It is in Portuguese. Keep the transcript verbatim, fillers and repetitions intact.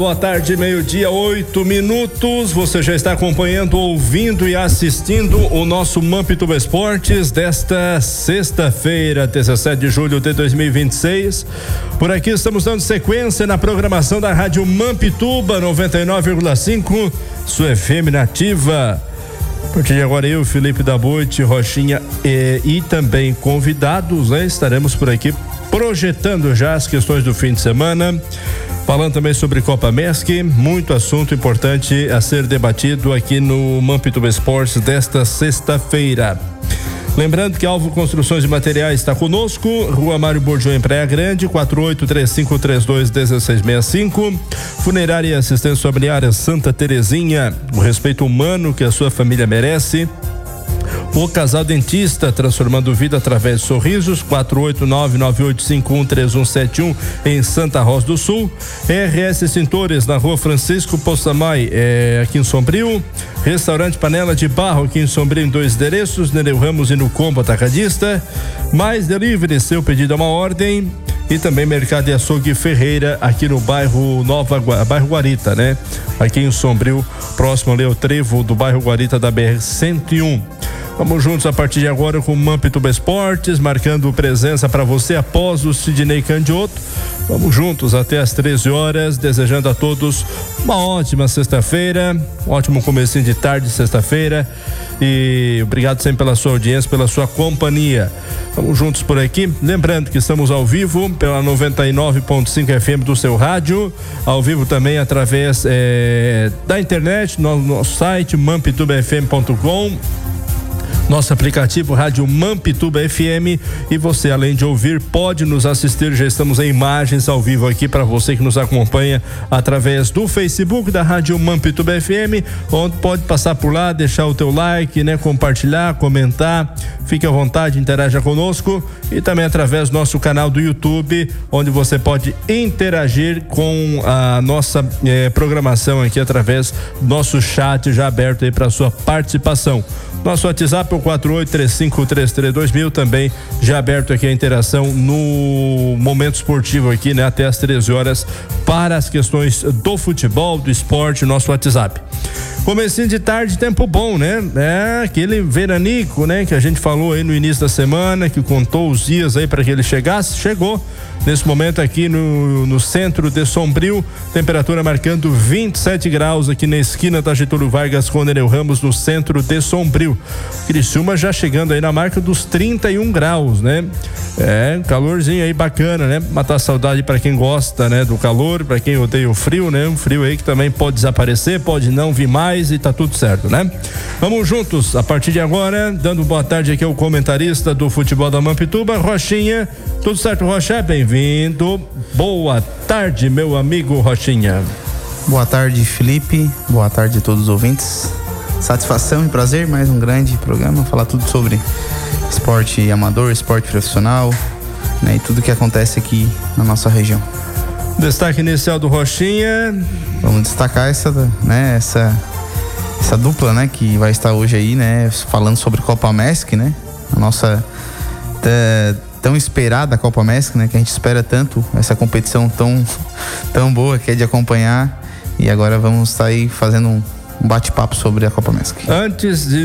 boa tarde, meio-dia, oito minutos. Você já está acompanhando, ouvindo e assistindo o nosso Mampituba Esportes desta sexta-feira, dezessete de julho de dois mil e vinte e seis. Por aqui estamos dando sequência na programação da Rádio Mampituba noventa e nove vírgula cinco, sua F M nativa. A partir de agora eu, Felipe da Boite, Rochinha e, e também convidados, né? Estaremos por aqui projetando já as questões do fim de semana, falando também sobre Copa Mesc, muito assunto importante a ser debatido aqui no Mampituba Esportes desta sexta-feira. Lembrando que Alvo Construções e Materiais está conosco, Rua Mário Borjão em Praia Grande, quatro oito três cinco três dois um seis seis cinco. Funerária e Assistência Familiar Santa Terezinha, o respeito humano que a sua família merece. O Casal Dentista, transformando vida através de sorrisos, quatro oito nove nove oito cinco um três um sete um em Santa Rosa do Sul. R S Cintores, na Rua Francisco Possamay, é, aqui em Sombrio. Restaurante Panela de Barro, aqui em Sombrio, em dois endereços, Nereu Ramos e no Combo Atacadista. Mais Delivery, seu pedido é uma ordem. E também Mercado e Açougue Ferreira, aqui no bairro Nova, bairro Guarita, né? Aqui em Sombrio, próximo ali ao trevo do bairro Guarita da B R cento e um. Vamos juntos a partir de agora com o Mampituba Esportes, marcando presença para você após o Sidney Candioto. Vamos juntos até às treze horas, desejando a todos uma ótima sexta-feira, um ótimo comecinho de tarde de sexta-feira. E obrigado sempre pela sua audiência, pela sua companhia. Vamos juntos por aqui, lembrando que estamos ao vivo pela noventa e nove ponto cinco F M do seu rádio, ao vivo também através é, da internet, no nosso site mampituba f m ponto com. Nosso aplicativo Rádio Mampituba F M, e você, além de ouvir, pode nos assistir. Já estamos em imagens ao vivo aqui para você que nos acompanha através do Facebook da Rádio Mampituba F M, onde pode passar por lá, deixar o teu like, né, compartilhar, comentar. Fique à vontade, interaja conosco, e também através do nosso canal do YouTube, onde você pode interagir com a nossa eh, programação aqui através do nosso chat já aberto aí para sua participação. Nosso WhatsApp é o quatro oito três cinco três três dois mil, também já aberto aqui a interação no momento esportivo aqui, né? Até às treze horas para as questões do futebol, do esporte, nosso WhatsApp. Comecinho de tarde, tempo bom, né? É aquele veranico, né? Que a gente falou aí no início da semana, que contou os dias aí para que ele chegasse, chegou. Nesse momento aqui no, no centro de Sombrio, temperatura marcando vinte e sete graus aqui na esquina da Getúlio Vargas com Nereu Ramos, no centro de Sombrio. Criciúma já chegando aí na marca dos trinta e um graus, né? É, calorzinho aí bacana, né? Matar saudade para quem gosta, né? Do calor, para quem odeia o frio, né? Um frio aí que também pode desaparecer, pode não vir mais e tá tudo certo, né? Vamos juntos, a partir de agora, dando boa tarde aqui ao comentarista do futebol da Mampituba, Rochinha. Tudo certo, Rocha? Bem-vindo. Boa tarde, meu amigo Rochinha. Boa tarde, Felipe. Boa tarde a todos os ouvintes. Satisfação e prazer, mais um grande programa, falar tudo sobre esporte amador, esporte profissional, né, e tudo que acontece aqui na nossa região. Destaque inicial do Rochinha. Vamos destacar essa, né, essa, essa dupla, né, que vai estar hoje aí, né, falando sobre Copa Mesc, né, a nossa é, tão esperada Copa Mesc, né, que a gente espera tanto, essa competição tão, tão boa que é de acompanhar, e agora vamos estar aí fazendo um um bate-papo sobre a Copa Mesc. Antes de